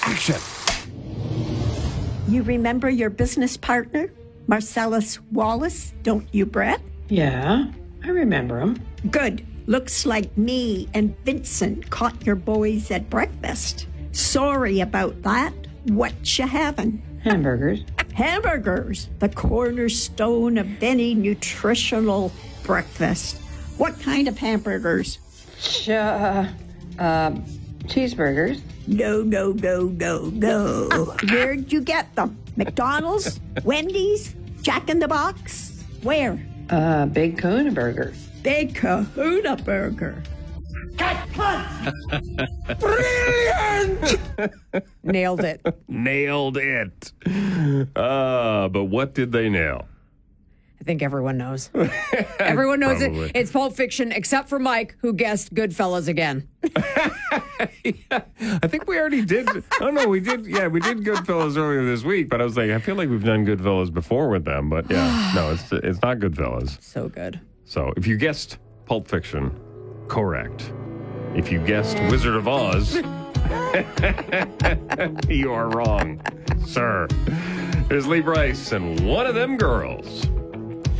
Action. You remember your business partner, Marcellus Wallace, don't you, Brett? Yeah, I remember him. Good. Looks like me and Vincent caught your boys at breakfast. Sorry about that. What you having? Hamburgers. Hamburgers, the cornerstone of any nutritional breakfast. What kind of hamburgers? Cheeseburgers. No. Where'd you get them? McDonald's? Wendy's? Jack in the Box? Where? Big Kahuna Burger. Big Kahuna Burger. Brilliant! Nailed it. Nailed it. But what did they nail? I think everyone knows. Everyone knows Probably. it. It's Pulp Fiction, except for Mike, who guessed Goodfellas again. Yeah, I think we already did. Oh, no, we did. Yeah, we did Goodfellas earlier this week, but I was like, I feel like we've done Goodfellas before with them. But yeah, no, it's not Goodfellas. So good. So if you guessed Pulp Fiction, correct. If you guessed Wizard of Oz, you are wrong, sir. There's Lee Brice and One of Them Girls.